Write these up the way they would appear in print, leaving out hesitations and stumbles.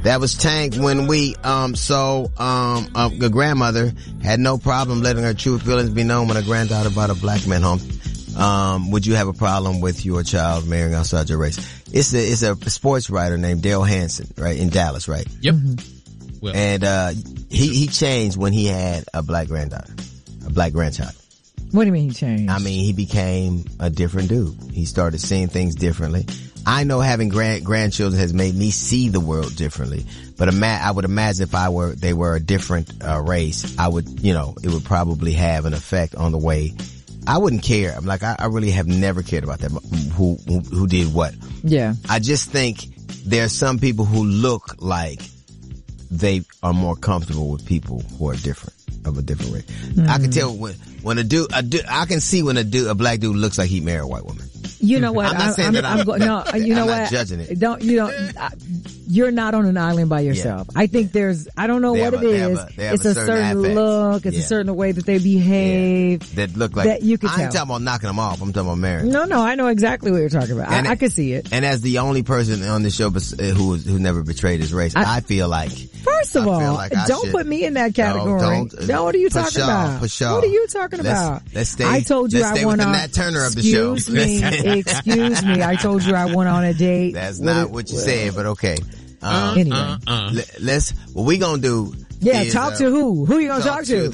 That was Tank when a grandmother had no problem letting her true feelings be known when a granddaughter brought a black man home. Would you have a problem with your child marrying outside your race? It's a sports writer named Dale Hansen, right, in Dallas, right? Yep. Well. And he changed when he had a black grandchild. What do you mean he changed? I mean, he became a different dude. He started seeing things differently. I know having grandchildren has made me see the world differently, but I would imagine if they were a different race, it would probably have an effect on the way. I wouldn't care. I'm like, I really have never cared about that. Who did what? Yeah. I just think there are some people who look like they are more comfortable with people who are different, of a different race. Mm-hmm. I can tell when a black dude looks like he married a white woman. You know what? I'm not saying that I'm not judging it. You're not on an island by yourself. Yeah. I think I don't know what it is. It's a certain look. It's a certain way that they behave. Yeah. That look like, that you can tell. I ain't talking about knocking them off. I'm talking about marriage. No, I know exactly what you're talking about. I can see it. And as the only person on this show who never betrayed his race, I feel like. First of all, don't put me in that category. No, what are you talking about? What are you talking about? Let's stay. I told you let's stay with the Nat Turner of the show. Excuse me. I told you I went on a date. That's not what you said, but okay. Anyway. What we gonna do? Yeah, talk to who? Who you gonna talk to?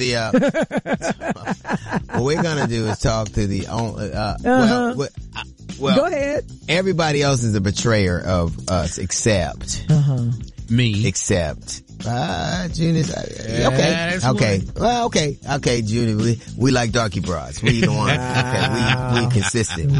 What we're gonna do is talk to the, well, go ahead. Everybody else is a betrayer of us except, me. Except, Junior. Okay. Well, okay, Junior. We like darky broads. We the one. Okay, we consistent.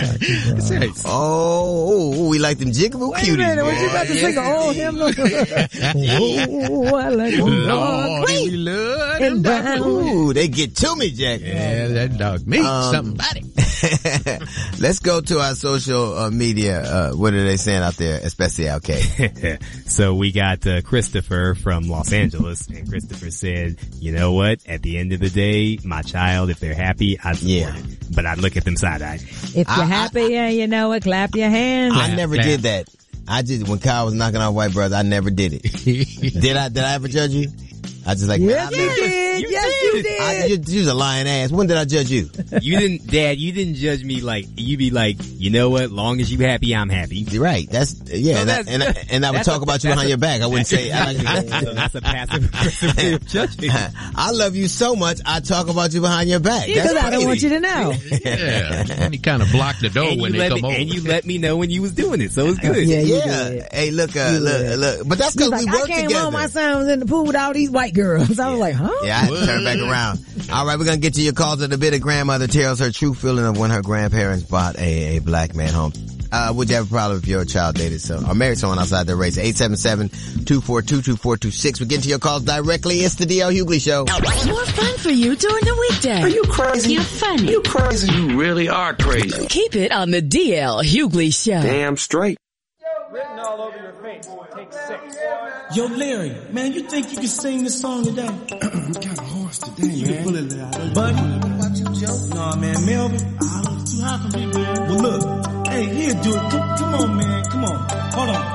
We like them jigaboo cuties. Wait a minute, was you about to sing an old hymn? Oh, I like them dog and brown. Ooh, they get to me, Jack. Yeah, that dog meat somebody. Let's go to our social media. What are they saying out there, especially okay? So we got Christopher from Los Angeles, and Christopher said, you know what? At the end of the day, my child, if they're happy, I support it. But I'd look at them side-eyed. If you're happy and you know it, clap your hands. I never did that. When Kyle was knocking off White Brothers, I never did it. Did I ever judge you? I just like, yes, you did. Yes, you did. You was a lying ass. When did I judge you? You didn't, Dad. You didn't judge me like you be like, you know what? Long as you happy, I'm happy. You're right. And I would talk about you behind your back. I wouldn't say. So that's a passive aggressive way of judging. I love you so much. I talk about you behind your back. Because I don't want you to know. Yeah. And you kind of block the door when they come over. And you let me know when you was doing it, so it's good. Yeah. Hey, look. But that's because we work together. I came home, my son was in the pool with all these white girls. I was like, huh? Yeah, I had to turn back around. All right, we're going to get to your calls in a bit. A grandmother tells her true feeling of when her grandparents bought a black man home. Would you have a problem if your child dated or married someone outside their race? 877-242-2426. We're getting to your calls directly. It's the D.L. Hughley Show. More fun for you during the weekday. Are you crazy? You're funny. You crazy. You really are crazy. Keep it on the D.L. Hughley Show. Damn straight. Written all over your face. Take 6. Yo, Larry, man, you think you can sing this song today? I'm kind of hoarse today, you man. Can pull it out. Buddy? About you, Joe? Nah, man, Melvin. I was too high for me, man. Well, look. Hey, here, do it. Come on, man. Come on. Hold on.